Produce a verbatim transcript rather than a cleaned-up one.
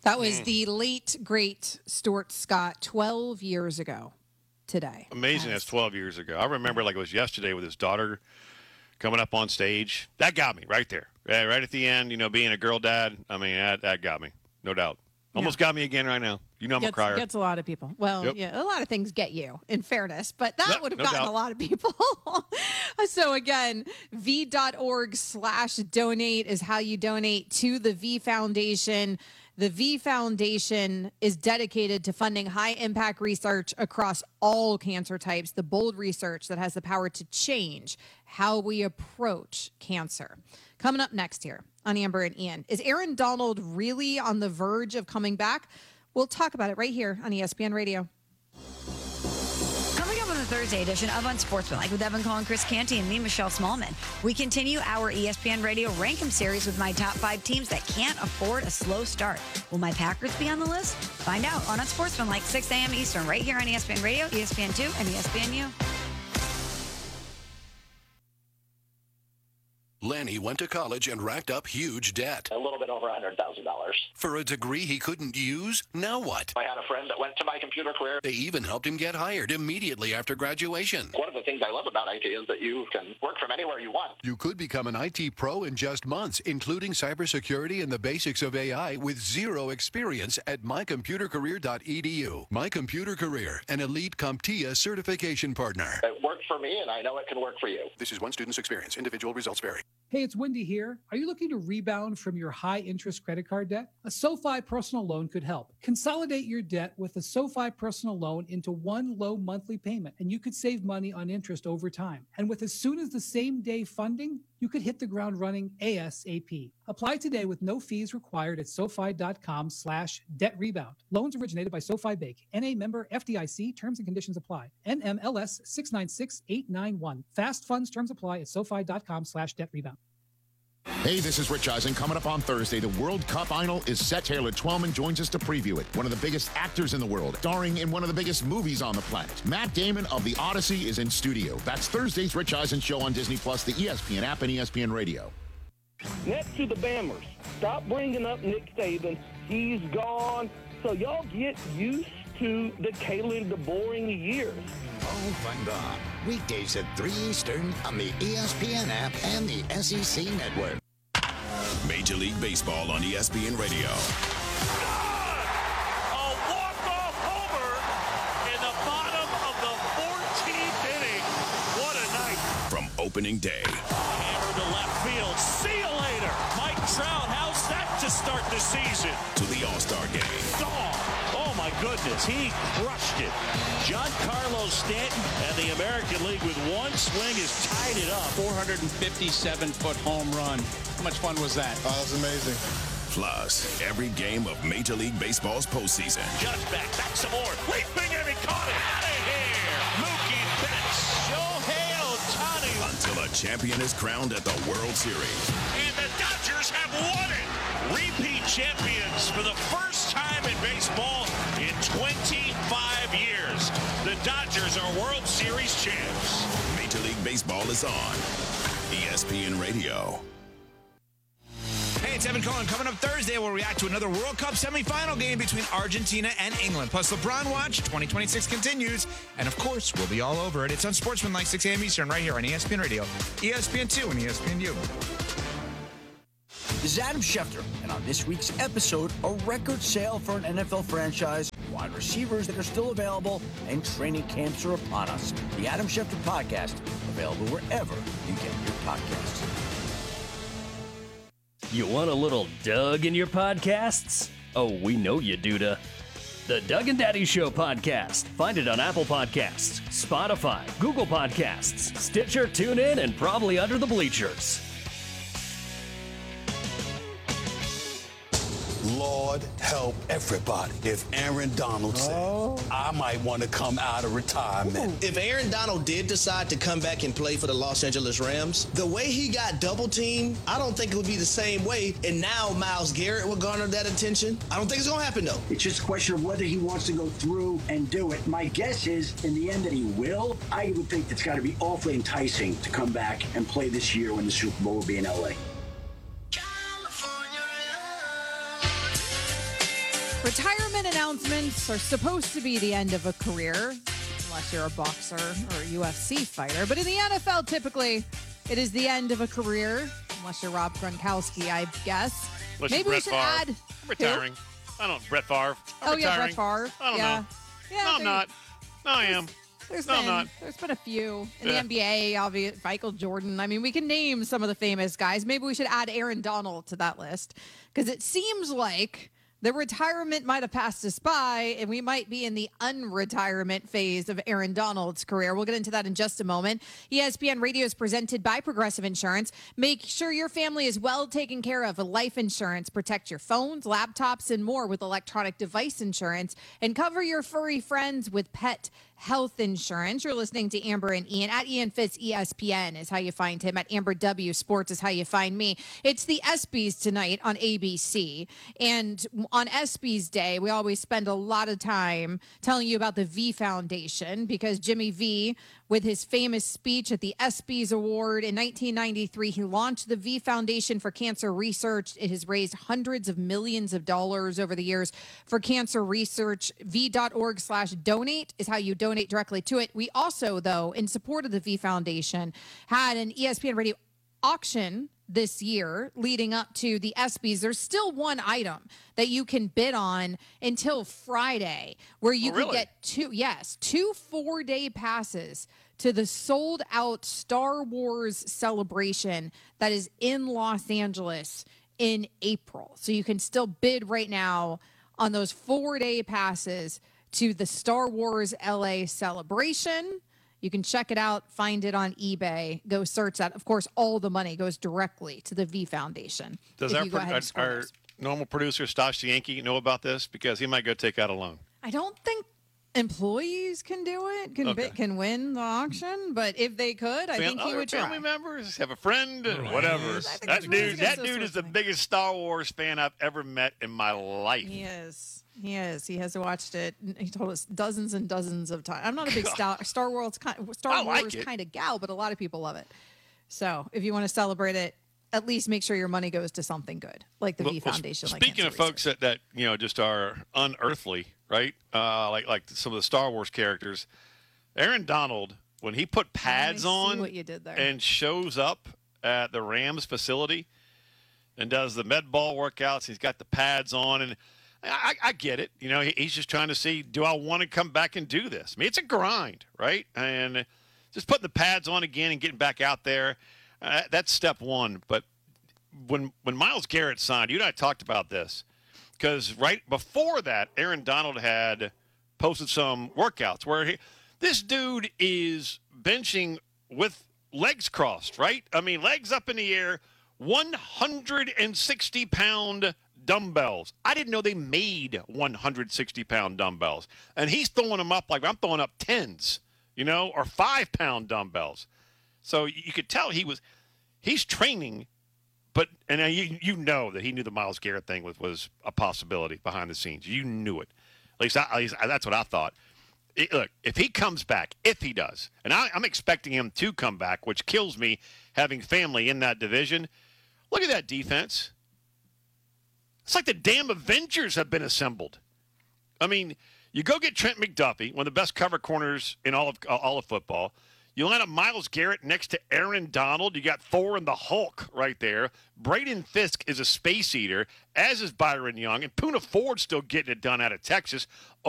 That was mm. the late, great Stuart Scott twelve years ago today. Amazing. That's twelve years ago. I remember like it was yesterday with his daughter coming up on stage. That got me right there. Right at the end, you know, being a girl dad. I mean, that, that got me. No doubt. Almost yeah. got me again right now. You know I'm gets, a crier. Gets a lot of people. Well, yep. yeah, a lot of things get you, in fairness, but that yep, would have no gotten doubt. a lot of people. So again, v.org slash donate is how you donate to the V Foundation. The V Foundation is dedicated to funding high-impact research across all cancer types, the bold research that has the power to change how we approach cancer. Coming up next here on Amber and Ian, is Aaron Donald really on the verge of coming back? We'll talk about it right here on E S P N Radio. Coming up on the Thursday edition of Unsportsmanlike with Evan Collin, Chris Canty, and me, Michelle Smallman, we continue our E S P N Radio Rank-em series with my top five teams that can't afford a slow start. Will my Packers be on the list? Find out on Unsportsmanlike, six a.m. Eastern, right here on E S P N Radio, E S P N two, and E S P N U. Lanny went to college and racked up huge debt. A little bit over one hundred thousand dollars. For a degree he couldn't use? Now what? I had a friend that went to my computer career. They even helped him get hired immediately after graduation. One of the things I love about I T is that you can work from anywhere you want. You could become an I T pro in just months, including cybersecurity and the basics of A I with zero experience at my computer career dot e d u. My Computer Career, an elite CompTIA certification partner. It worked for me, and I know it can work for you. This is one student's experience. Individual results vary. Hey, it's Wendy here. Are you looking to rebound from your high-interest credit card debt? A SoFi personal loan could help. Consolidate your debt with a SoFi personal loan into one low monthly payment, and you could save money on interest over time. And with as soon as the same day funding, you could hit the ground running ASAP. Apply today with no fees required at SoFi.com slash debt rebound. Loans originated by SoFi Bank. N A member F D I C. Terms and conditions apply. N M L S six nine six eight nine one. Fast funds terms apply at SoFi.com slash debt rebound. Hey, this is Rich Eisen. Coming up on Thursday, the World Cup final is set. Taylor Twellman joins us to preview it. One of the biggest actors in the world, starring in one of the biggest movies on the planet. Matt Damon of The Odyssey is in studio. That's Thursday's Rich Eisen show on Disney Plus, the E S P N app, and E S P N Radio. Next to the Bammers, stop bringing up Nick Saban. He's gone. So y'all get used to the Kalen DeBoring years. Oh, find out. Weekdays at three Eastern on the E S P N app and the S E C Network. Major League Baseball on E S P N Radio. A walk-off homer in the bottom of the fourteenth inning. What a night. From opening day. Hammer to left field. See you later. Mike Trout, how's that to start the season? To the All-Star game. Gone. Oh, my goodness. He crushed it. Giancarlo Stanton and the American League with one swing has tied it up. four hundred fifty-seven foot home run. How much fun was that? Oh, that was amazing. Plus, every game of Major League Baseball's postseason. Judge back, back some more. Leaping and he caught it. Out of here. Mookie Betts. Shohei Ohtani. Until a champion is crowned at the World Series. And the Dodgers have won it. Repeat champions for the first time in baseball in twenty-five years. The Dodgers are World Series champs. Major League Baseball is on E S P N Radio. Hey, it's Evan Cohen. Coming up Thursday, we'll react to another World Cup semifinal game between Argentina and England. Plus, LeBron Watch twenty twenty-six continues. And, of course, we'll be all over it. It's on Sportsmanlike, six a.m. Eastern, right here on E S P N Radio, E S P N two, and E S P N U. This is Adam Schefter, and on this week's episode, a record sale for an N F L franchise, wide receivers that are still available, and training camps are upon us. The Adam Schefter Podcast, available wherever you get your podcasts. You want a little Doug in your podcasts? Oh, we know you do, da. The Doug and Daddy Show podcast. Find it on Apple Podcasts, Spotify, Google Podcasts, Stitcher, TuneIn, and probably under the bleachers. Lord help everybody. If Aaron Donald oh. said, I might want to come out of retirement. Ooh. If Aaron Donald did decide to come back and play for the Los Angeles Rams, the way he got double teamed, I don't think it would be the same way. And now Myles Garrett will garner that attention. I don't think it's going to happen, though. It's just a question of whether he wants to go through and do it. My guess is, in the end, that he will. I would think it's got to be awfully enticing to come back and play this year when the Super Bowl will be in L A. Retirement announcements are supposed to be the end of a career, unless you're a boxer or a U F C fighter. But in the N F L, typically, it is the end of a career, unless you're Rob Gronkowski, I guess. Unless Maybe we Brett should Favre. add. I'm retiring. Who? I don't. Brett Favre. I'm oh, retiring. yeah, Brett Favre. I don't yeah. know. Yeah, no, I'm there- not. No, I am. There's no, been, I'm not. There's been a few in the Yeah. N B A, obviously, Michael Jordan. I mean, we can name some of the famous guys. Maybe we should add Aaron Donald to that list because it seems like the retirement might have passed us by, and we might be in the unretirement phase of Aaron Donald's career. We'll get into that in just a moment. E S P N Radio is presented by Progressive Insurance. Make sure your family is well taken care of with life insurance. Protect your phones, laptops, and more with electronic device insurance. And cover your furry friends with pet health insurance. You're listening to Amber and Ian. At Ian Fitz, E S P N is how you find him. At Amber W Sports is how you find me. It's the ESPYs tonight on A B C. And on ESPYs Day, we always spend a lot of time telling you about the V Foundation because Jimmy V, with his famous speech at the ESPYs Award in nineteen ninety-three, he launched the V Foundation for Cancer Research. It has raised hundreds of millions of dollars over the years for cancer research. V.org slash donate is how you donate directly to it. We also, though, in support of the V Foundation, had an E S P N Radio auction this year leading up to the ESPYs. There's still one item that you can bid on until Friday where you Oh, can really? get two, yes, two four-day passes to the sold-out Star Wars celebration that is in Los Angeles in April. So you can still bid right now on those four-day passes to the Star Wars L A celebration. You can check it out, find it on eBay, go search that. Of course, all the money goes directly to the V Foundation. Does If our, you go pro- ahead our, and scroll our those. normal producer, Stash the Yankee, know about this? Because he might go take out a loan. I don't think employees can do it, can Okay. bid, can win the auction, but if they could, I Fam- think he other would try. family members, have a friend, whatever. think That it's rules dude, that against those dude sorts is the biggest Star Wars fan I've ever met in my life. He is. He is. He has watched it. He told us dozens and dozens of times. I'm not a big Star, Star Wars kind, Star I like Wars it. kind of gal, but a lot of people love it. So if you want to celebrate it, at least make sure your money goes to something good, like the Well, V well, Foundation. like speaking Cancer of folks that, that you know just are unearthly, right? Uh, like like some of the Star Wars characters, Aaron Donald, when he put pads see on what you did there. and shows up at the Rams facility and does the med ball workouts, he's got the pads on, and I, I get it. You know, he, he's just trying to see, do I want to come back and do this? I mean, it's a grind, right? And just putting the pads on again and getting back out there, uh, that's step one. But when when Myles Garrett signed, you and I talked about this, because right before that, Aaron Donald had posted some workouts where he, this dude is benching with legs crossed, right? I mean, legs up in the air, one hundred sixty pound dumbbells. I didn't know they made one hundred sixty pound dumbbells. And he's throwing them up like I'm throwing up tens, you know, or five pound dumbbells. So you could tell he was, he's training, but, and you, you know that he knew the Myles Garrett thing was, was a possibility behind the scenes. You knew it. At least, I, at least that's what I thought. It, look, if he comes back, if he does, and I, I'm expecting him to come back, which kills me having family in that division. Look at that defense. It's like the damn Avengers have been assembled. I mean, you go get Trent McDuffie, one of the best cover corners in all of all of football. You line up Myles Garrett next to Aaron Donald. You got Thor and the Hulk right there. Braden Fisk is a space eater, as is Byron Young, and Poona Ford's still getting it done out of Texas.